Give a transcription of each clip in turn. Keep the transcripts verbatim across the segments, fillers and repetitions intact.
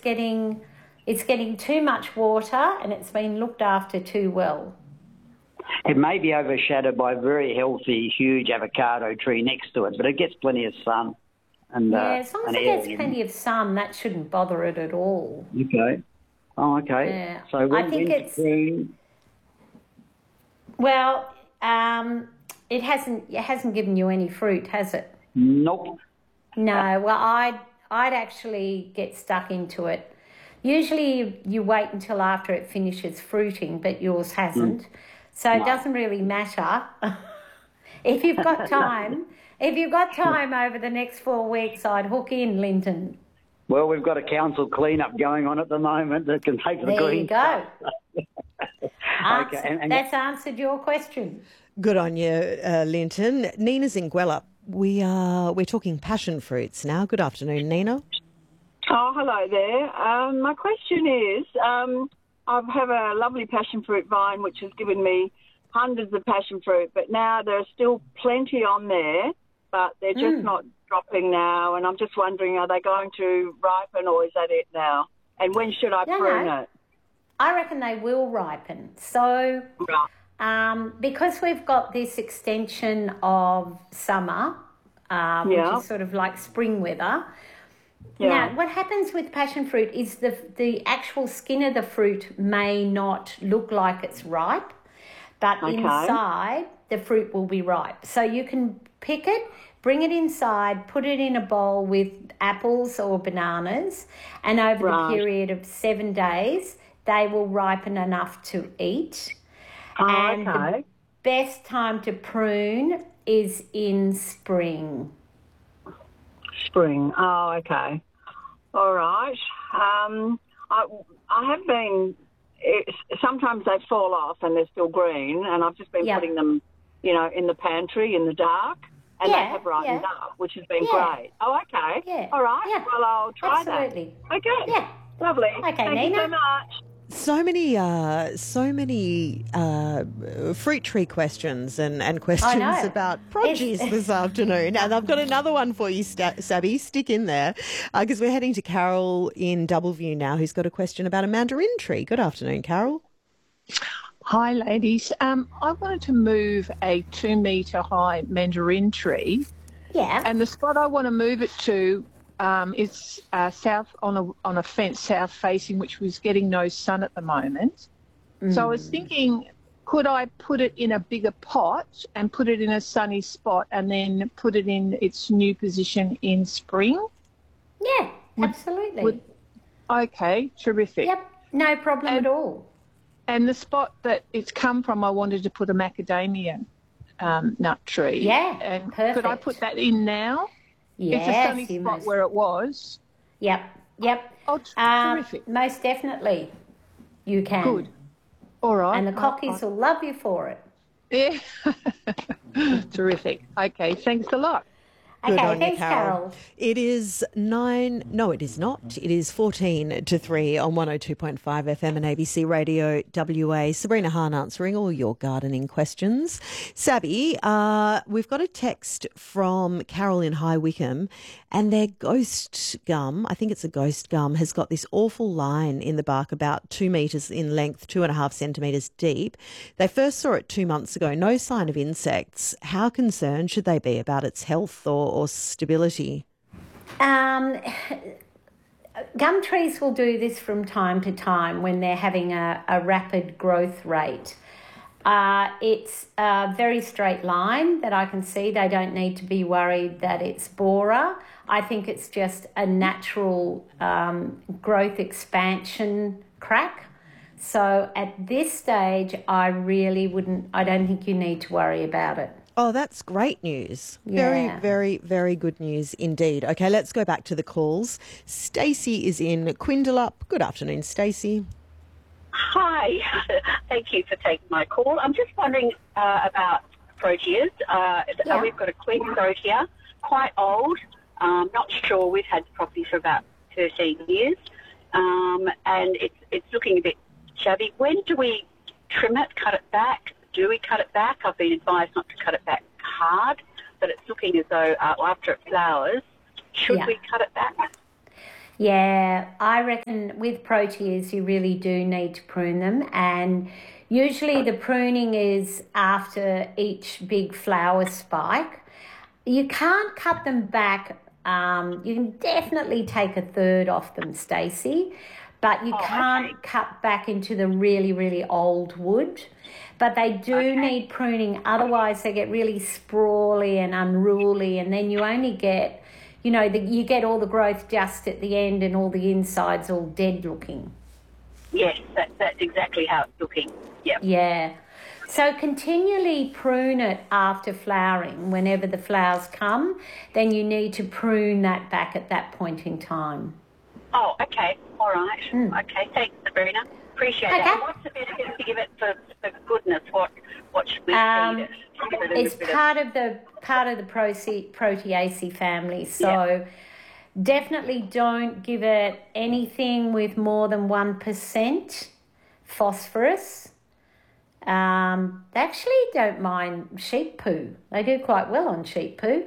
getting it's getting too much water and it's been looked after too well. It may be overshadowed by a very healthy, huge avocado tree next to it, but it gets plenty of sun. And, yeah, uh, as long as it gets plenty of sun, that shouldn't bother it at all. Okay. Oh, okay. Yeah. So when, I think when it's... prune... Well, um, it hasn't it hasn't given you any fruit, has it? Nope. No. Well, I'd, I'd actually get stuck into it. Usually you, you wait until after it finishes fruiting, but yours hasn't. Mm. So no. It doesn't really matter. If you've got time, if you've got time over the next four weeks, I'd hook in, Linton. Well, we've got a council clean-up going on at the moment that can take the there green. There you go. Answer, okay. and, and that's answered your question. Good on you, uh, Linton. Nina's in Gwelup. We are, we're talking passion fruits now. Good afternoon, Nina. Oh, hello there. Um, my question is, um, I have a lovely passion fruit vine which has given me hundreds of passion fruit, but now there are still plenty on there, but they're just mm. not dropping now, and I'm just wondering, are they going to ripen or is that it now? And when should I no, prune no. it? I reckon they will ripen. So right. um, because we've got this extension of summer, um, yeah. which is sort of like spring weather. Yeah. Now, what happens with passion fruit is the the actual skin of the fruit may not look like it's ripe, but okay. inside the fruit will be ripe. So you can pick it, bring it inside, put it in a bowl with apples or bananas, and over right. the period of seven days, they will ripen enough to eat. Oh, and okay. the best time to prune is in spring. Spring. Oh, okay. All right. Um, I, I have been, it, sometimes they fall off and they're still green, and I've just been yep. putting them, you know, in the pantry in the dark, and yeah, they have ripened yeah. up, which has been yeah. great. Oh, okay. Yeah. All right. Yeah. Well, I'll try Absolutely. that. Okay. Yeah. Lovely. Okay, Thank Nina. you so much. So many, uh, so many uh, fruit tree questions and, and questions about produce this afternoon. And I've got another one for you, Sabby. Stick in there, because uh, we're heading to Carol in Doubleview now, who's got a question about a mandarin tree. Good afternoon, Carol. Hi, ladies. Um, I wanted to move a two-metre high mandarin tree. Yeah. And the spot I want to move it to Um, it's uh, south on a on a fence, south facing, which was getting no sun at the moment. Mm. So I was thinking, could I put it in a bigger pot and put it in a sunny spot, and then put it in its new position in spring? Yeah, absolutely. Would, would, okay, terrific. Yep, no problem and, at all. And the spot that it's come from, I wanted to put a macadamia um, nut tree. Yeah, and perfect. Could I put that in now? Yes, it's a sunny spot must... where it was. Yep, yep. Oh, um, terrific. Most definitely you can. Good. All right. And the cockies I... will love you for it. Yeah. Terrific. Okay, thanks a lot. Okay, Good on thanks, you, Carol. Carol. It is nine, no, it is not. It is fourteen to three on one oh two point five F M and A B C Radio W A. Sabrina Hahn answering all your gardening questions. Sabby, uh, we've got a text from Carol in High Wycombe, and their ghost gum, I think it's a ghost gum, has got this awful line in the bark about two metres in length, two and a half centimetres deep. They first saw it two months ago, no sign of insects. How concerned should they be about its health or or stability? Um, gum trees will do this from time to time when they're having a, a rapid growth rate. Uh, it's a very straight line that I can see. They don't need to be worried that it's borer. I think it's just a natural um, growth expansion crack. So at this stage, I really wouldn't, I don't think you need to worry about it. Oh, that's great news. Yeah. Very, very, very good news indeed. Okay, let's go back to the calls. Stacey is in Quindalup. Good afternoon, Stacey. Hi. Thank you for taking my call. I'm just wondering uh, about proteas. Uh, yeah. We've got a queen protea, quite old. Um, not sure. We've had the property for about thirteen years, um, and it's it's looking a bit shabby. When do we trim it, cut it back? Do we cut it back? I've been advised not to cut it back hard, but it's looking as though uh, after it flowers, should yeah. we cut it back? Yeah, I reckon with proteas you really do need to prune them, and usually the pruning is after each big flower spike. You can't cut them back. Um, you can definitely take a third off them, Stacey, but you Oh, can't okay. cut back into the really, really old wood. But they do Okay. need pruning, otherwise they get really sprawly and unruly, and then you only get, you know, the, you get all the growth just at the end and all the insides all dead looking. Yes, that, that's exactly how it's looking. Yep. Yeah. So continually prune it after flowering. Whenever the flowers come, then you need to prune that back at that point in time. Oh, okay. All right. Mm. Okay. Thanks, Sabrina. Appreciate Okay. that. And what's the best thing to give it for, for goodness? What what should we Um, feed it? Give it a It's little bit of- part of the part of the Proce- Proteaceae family. So Yeah. definitely don't give it anything with more than one percent phosphorus. Um, they actually don't mind sheep poo. They do quite well on sheep poo.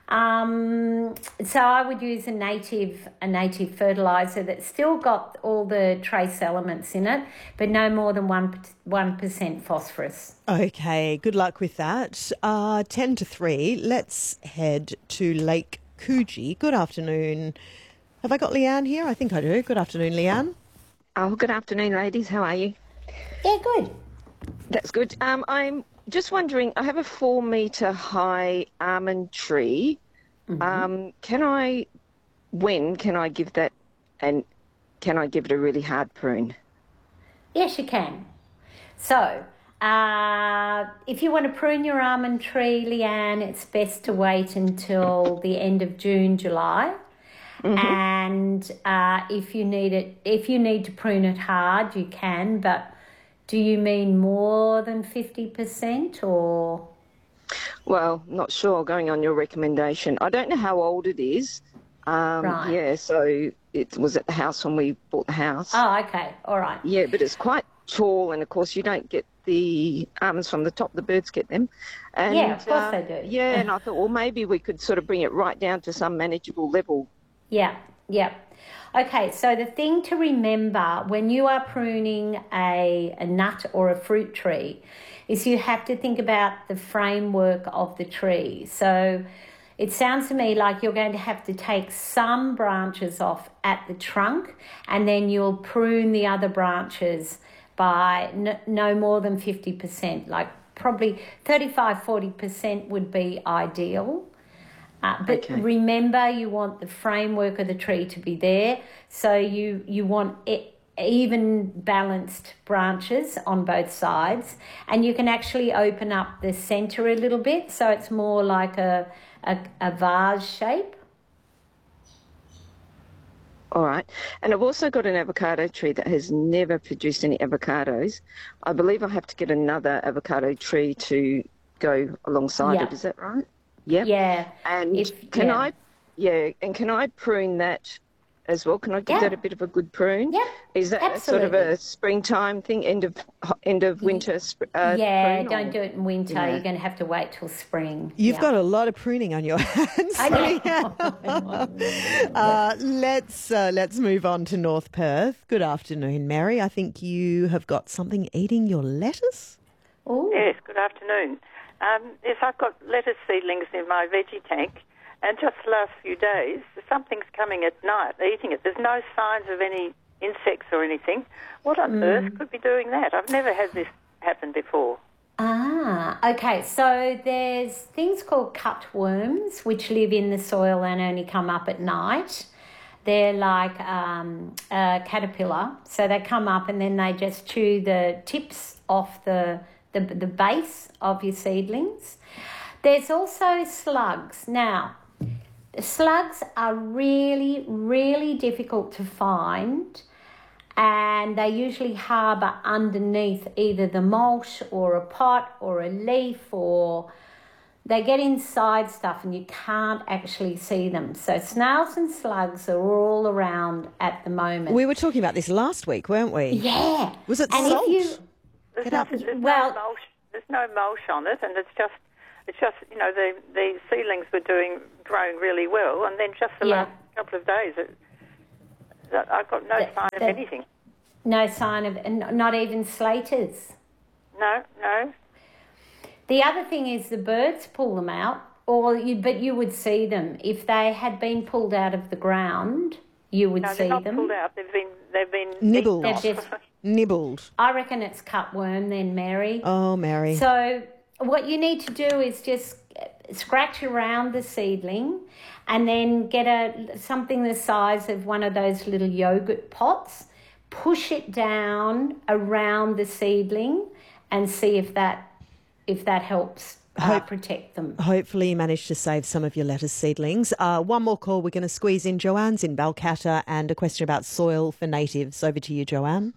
Um, so I would use a native a native fertilizer that's still got all the trace elements in it, but no more than one one percent phosphorus. Okay, good luck with that. Uh, ten to three, let's head to Lake Coogee. Good afternoon. Have I got Leanne here? I think I do. Good afternoon, Leanne. Oh, good afternoon, ladies. How are you? Yeah, good. That's good. Um, I'm just wondering, I have a four metre high almond tree. Mm-hmm. Um, can I, when can I give that, and can I give it a really hard prune? Yes, you can. So, uh, if you want to prune your almond tree, Leanne, it's best to wait until the end of June, July. Mm-hmm. And uh, if you need it, if you need to prune it hard, you can. But do you mean more than fifty percent or? Well, not sure, going on your recommendation. I don't know how old it is. Um, Right. Yeah, so it was at the house when we bought the house. Oh, okay, all right. Yeah, but it's quite tall, and of course you don't get the almonds from the top. The birds get them. And, Yeah, of course uh, they do. Yeah, and I thought, well, maybe we could sort of bring it right down to some manageable level. Yeah, yeah. Okay, so the thing to remember when you are pruning a, a nut or a fruit tree is you have to think about the framework of the tree. So it sounds to me like you're going to have to take some branches off at the trunk, and then you'll prune the other branches by n- no more than fifty percent, like probably thirty-five, forty percent would be ideal. Uh, but Okay. remember, you want the framework of the tree to be there. So you, you want e- even balanced branches on both sides. And you can actually open up the centre a little bit so it's more like a, a, a vase shape. All right. And I've also got an avocado tree that has never produced any avocados. I believe I have to get another avocado tree to go alongside Yeah. it. Is that right? Yep. Yeah. And If- can yeah. I, yeah, and can I prune that as well? Can I give Yeah. that a bit of a good prune? Yeah, Is that a sort of absolutely. a springtime thing, end of end of winter? sp- Uh, yeah, prune, don't or- do it in winter. Yeah. You're going to have to wait till spring. You've Yeah. got a lot of pruning on your hands. I know. Uh, let's uh, let's move on to North Perth. Good afternoon, Mary. I think you have got something eating your lettuce. Ooh. Yes, good afternoon. Um, yes, I've got lettuce seedlings in my veggie tank, and just the last few days, something's coming at night, eating it. There's no signs of any insects or anything. What on earth could be doing that? I've never had this happen before. Ah, okay. So there's things called cutworms which live in the soil and only come up at night. They're like um, a caterpillar. So they come up and then they just chew the tips off the, the, the base of your seedlings. There's also slugs. Now, slugs are really, really difficult to find, and they usually harbour underneath either the mulch or a pot or a leaf, or they get inside stuff and you can't actually see them. So snails and slugs are all around at the moment. We were talking about this last week, weren't we? yeah. Was it and salt? If you, There's, Get no, up. there's, Well- no mulch, there's no mulch on it, and it's just, it's just you know, the the seedlings were doing growing really well, and then just the Yeah. last couple of days, it, I've got no The- sign of the- anything. No sign of, and not even slaters. No, no. The other thing is the birds pull them out, or you, but you would see them if they had been pulled out of the ground. You would No, see they're not them. pulled out. They've been, they've been Nibbled. eaten They're off. just- Nibbled. I reckon it's cutworm then, Mary. Oh, Mary. So what you need to do is just scratch around the seedling and then get a something the size of one of those little yogurt pots, push it down around the seedling and see if that if that helps uh, Hope- protect them. Hopefully you managed to save some of your lettuce seedlings. Uh, one more call we're going to squeeze in. Joanne's in Balcatta and a question about soil for natives. Over to you, Joanne.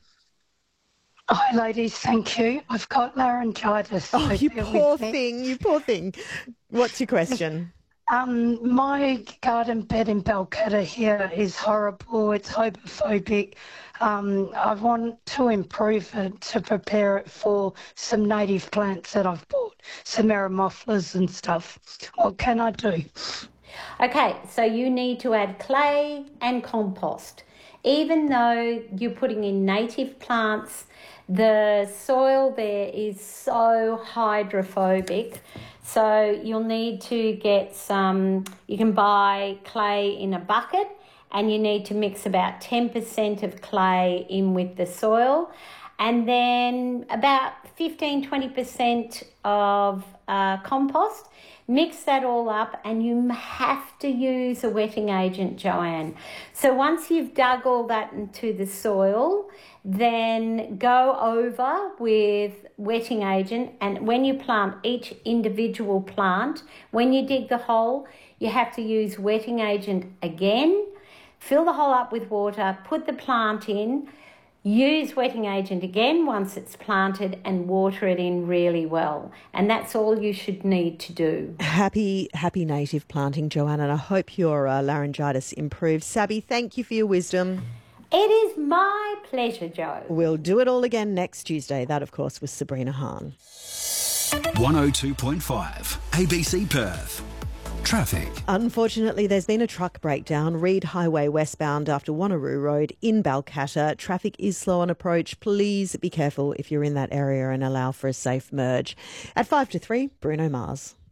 Hi, ladies. Thank you. I've got laryngitis. Oh, so you bear poor with me. thing, you poor thing. What's your question? Um, my garden bed in Balcatta here is horrible. It's homophobic. Um, I want to improve it to prepare it for some native plants that I've bought, some aromophilus and stuff. What can I do? Okay, so you need to add clay and compost. Even though you're putting in native plants, the soil there is so hydrophobic. So you'll need to get some, you can buy clay in a bucket and you need to mix about ten percent of clay in with the soil and then about fifteen to twenty percent of uh, compost. Mix that all up and you have to use a wetting agent, Joanne. So once you've dug all that into the soil, then go over with wetting agent, and when you plant each individual plant, when you dig the hole, you have to use wetting agent again, fill the hole up with water, put the plant in, use wetting agent again once it's planted and water it in really well. And that's all you should need to do. Happy, happy native planting, Joanne, and I hope your uh, laryngitis improves. Sabby, thank you for your wisdom. It is my pleasure, Joe. We'll do it all again next Tuesday. That, of course, was Sabrina Hahn. one oh two point five A B C Perth. Traffic. Unfortunately, there's been a truck breakdown, Reed Highway westbound after Wanneroo Road in Balcatta. Traffic is slow on approach. Please be careful if you're in that area and allow for a safe merge. At five to three, Bruno Mars.